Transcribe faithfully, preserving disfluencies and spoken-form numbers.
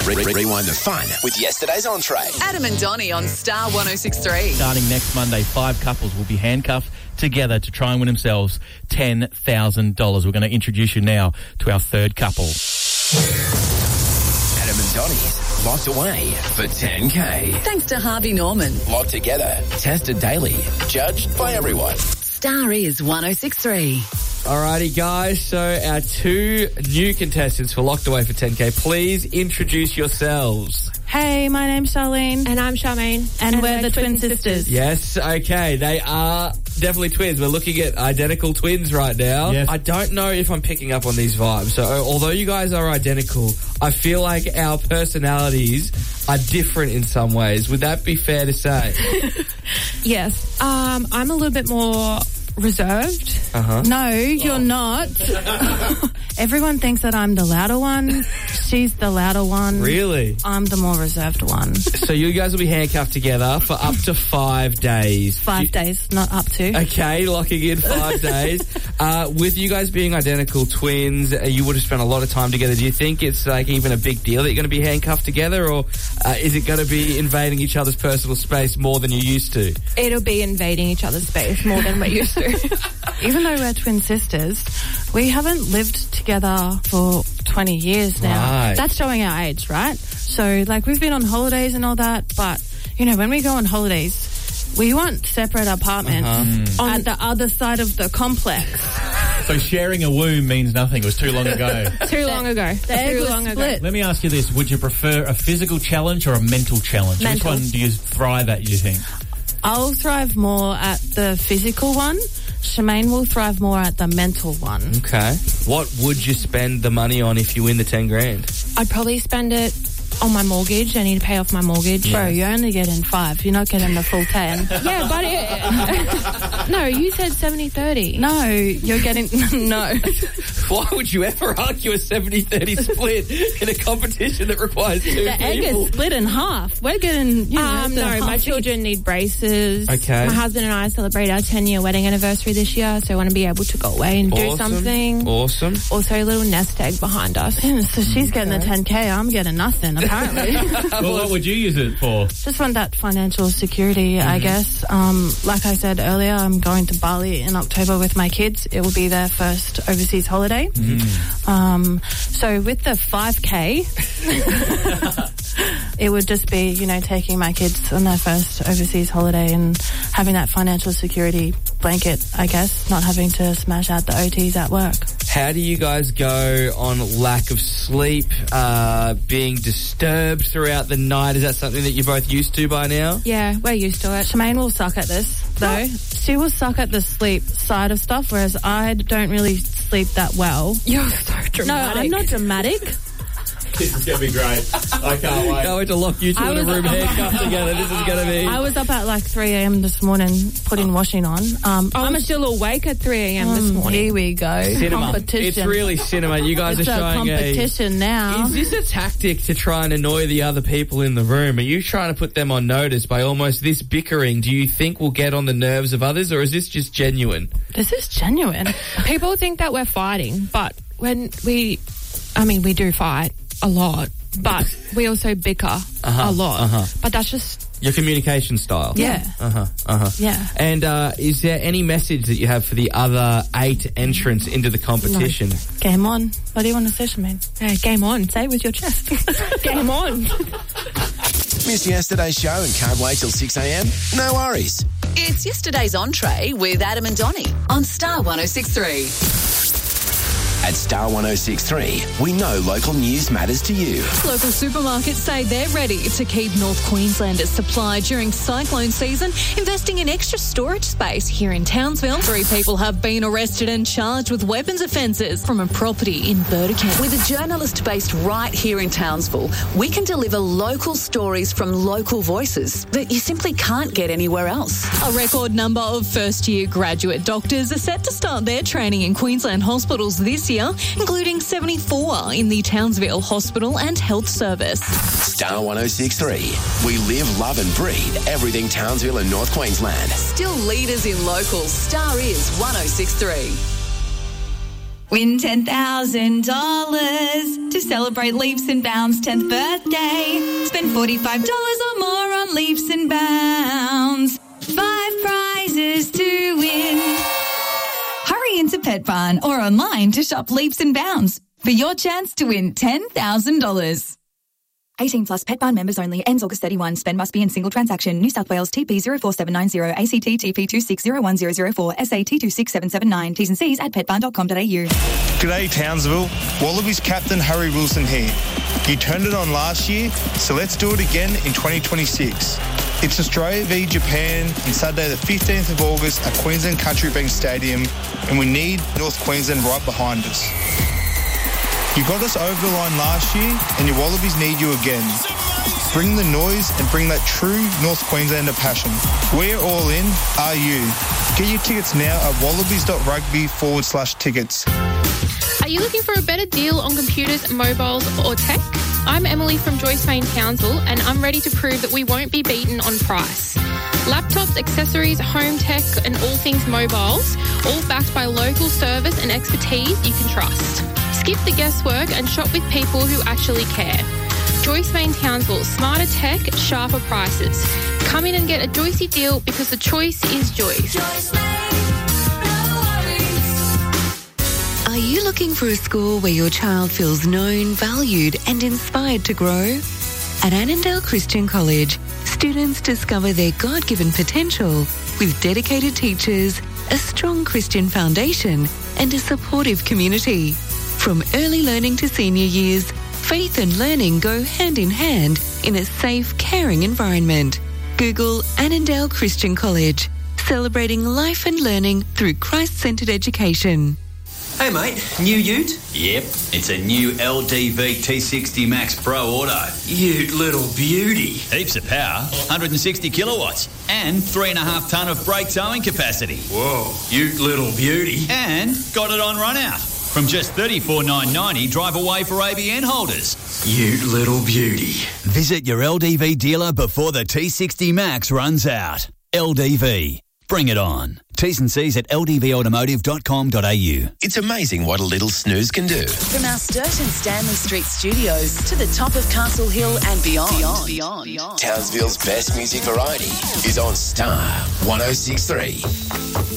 Re- re- rewind the fun with yesterday's entree. Adam and Donnie on Star one oh six point three. Starting next Monday, five couples will be handcuffed together to try and win themselves ten thousand dollars. We're going to introduce you now to our third couple. Adam and Donnie's locked away for ten K. Thanks to Harvey Norman. Locked together, tested daily, judged by everyone. Star is one oh six point three. Alrighty, guys. So our two new contestants for Locked Away for ten K. Please introduce yourselves. Hey, my name's Charlene. And I'm Charmaine. And, and we're, we're the twin, twin sisters. sisters. Yes, okay. They are definitely twins. We're looking at identical twins right now. Yes. I don't know if I'm picking up on these vibes. So although you guys are identical, I feel like our personalities are different in some ways. Would that be fair to say? Yes. Um, I'm a little bit more reserved. Uh-huh. No, you're oh. not. Everyone thinks that I'm the louder one. She's the louder one. Really? I'm the more reserved one. So you guys will be handcuffed together for up to five days. Five you, days, not up to. Okay, locking in five days. Uh, with you guys being identical twins, uh, you would have spent a lot of time together. Do you think it's like even a big deal that you're going to be handcuffed together, or uh, is it going to be invading each other's personal space more than you used to? It'll be invading each other's space more than we're used to. Even though we're twin sisters, we haven't lived together for twenty years now. Right. That's showing our age, right? So, like, we've been on holidays and all that, but, you know, when we go on holidays, we want separate apartments uh-huh. on the other side of the complex. So sharing a womb means nothing. It was too long ago. Too long ago. The egg too was long split. ago. Let me ask you this. Would you prefer a physical challenge or a mental challenge? Mental. Which one do you thrive at, you think? I'll thrive more at the physical one. Charmaine will thrive more at the mental one. Okay. What would you spend the money on if you win the ten grand? I'd probably spend it on my mortgage. I need to pay off my mortgage. Bro, you're only getting five. You're not getting the full ten. Yeah, but it, no, you said seventy thirty. No, you're getting, no. Why would you ever argue a seventy thirty split in a competition that requires two The people? egg is split in half. We're getting, you know, Um, the no, my half children need braces. Okay. My husband and I celebrate our ten-year wedding anniversary this year, so I want to be able to go away and do Awesome. something. Awesome. Also, a little nest egg behind us. Yeah, so she's getting the ten K. I'm getting nothing, apparently. Well, what would you use it for? Just want that financial security, Mm-hmm. I guess. Um, like I said earlier, I'm going to Bali in October with my kids. It will be their first overseas holiday. Mm. Um, so with the five K, it would just be, you know, taking my kids on their first overseas holiday and having that financial security blanket, I guess, not having to smash out the O Ts at work. How do you guys go on lack of sleep, uh, being disturbed throughout the night? Is that something that you're both used to by now? Yeah, we're used to it. Charmaine will suck at this, though. She will suck at the sleep side of stuff, whereas I don't really sleep that well. You're so dramatic. No, I'm not dramatic. This is going to be great. I can't wait. Can't wait to lock you two I in a was- room handcuffed together. This is going to be... I was up at like three a.m. this morning putting washing on. Um, I'm still awake at three a.m. this um, morning. Here we go. Cinema. Competition. It's really cinema. You guys It's are a showing competition now. Is this a tactic to try and annoy the other people in the room? Are you trying to put them on notice by almost this bickering? Do you think will get on the nerves of others, or is this just genuine? This is genuine. People think that we're fighting, but when we, I mean, we do fight a lot, but we also bicker Uh-huh, a lot. uh-huh. But that's just, Your communication style. Yeah. Uh-huh, uh-huh. Yeah. And uh, is there any message that you have for the other eight entrants into the competition? Game on. What do you want to say, Charmaine? uh, game on. Say it with your chest. Game on. Missed yesterday's show and can't wait till six a.m? No worries. It's yesterday's entree with Adam and Donnie on Star one oh six point three. At Star one oh six point three, we know local news matters to you. Local supermarkets say they're ready to keep North Queenslanders supplied during cyclone season, investing in extra storage space here in Townsville. Three people have been arrested and charged with weapons offences from a property in Burdekin. With a journalist based right here in Townsville, we can deliver local stories from local voices that you simply can't get anywhere else. A record number of first-year graduate doctors are set to start their training in Queensland hospitals this year, including seventy-four in the Townsville Hospital and Health Service. Star one oh six point three. We live, love and breathe everything Townsville and North Queensland. Still leaders in locals, Star is one oh six point three. Win ten thousand dollars to celebrate Leaps and Bounds' tenth birthday. Spend forty-five dollars or more on Leaps and Bounds. Five prizes to win. Hurry into Pet Barn or online to shop Leaps and Bounds for your chance to win ten thousand dollars. eighteen plus Pet Barn members only. Ends August thirty-first. Spend must be in single transaction. New South Wales T P zero four seven nine zero, A C T T P two six zero one zero zero four, S A T two six seven seven nine. T's and C's at pet barn dot com dot a u. G'day Townsville. Wallabies captain Harry Wilson here. You turned it on last year, so let's do it again in twenty twenty-six. It's Australia v Japan on Saturday the fifteenth of August at Queensland Country Bank Stadium, and we need North Queensland right behind us. You got us over the line last year, and your Wallabies need you again. Bring the noise and bring that true North Queenslander passion. We're all in, are you? Get your tickets now at wallabies.rugby forward slash tickets. Are you looking for a better deal on computers, mobiles or tech? I'm Emily from Joyce Main Townsville, and I'm ready to prove that we won't be beaten on price. Laptops, accessories, home tech and all things mobiles, all backed by local service and expertise you can trust. Skip the guesswork and shop with people who actually care. Joyce Main Townsville, smarter tech, sharper prices. Come in and get a Joycey deal because the choice is Joyce. Joyce Main, no worries. Are you looking for a school where your child feels known, valued and inspired to grow? At Annandale Christian College, students discover their God-given potential with dedicated teachers, a strong Christian foundation and a supportive community. From early learning to senior years, faith and learning go hand in hand in a safe, caring environment. Google Annandale Christian College, celebrating life and learning through Christ-centred education. Hey mate, new ute? Yep, it's a new L D V T sixty Max Pro Auto. Ute little beauty. Heaps of power, one hundred sixty kilowatts, and three and a half tonne of brake towing capacity. Whoa, ute little beauty. And got it on run out. From just thirty-four thousand nine hundred ninety dollars, drive away for A B N holders. Ute little beauty. Visit your L D V dealer before the T sixty Max runs out. L D V. Bring it on. T's and C's at l d v automotive dot com dot a u. It's amazing what a little snooze can do. From our Sturt and Stanley Street studios to the top of Castle Hill and beyond. Beyond. beyond. beyond. Townsville's best music variety is on Star one oh six point three.